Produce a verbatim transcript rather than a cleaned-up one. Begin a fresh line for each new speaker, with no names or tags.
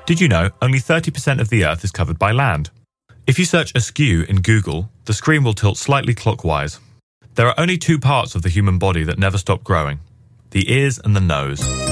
Did you know only thirty percent of the Earth is covered by land? If you search askew in Google, the screen will tilt slightly clockwise. There are only two parts of the human body that never stop growing: the ears and the nose.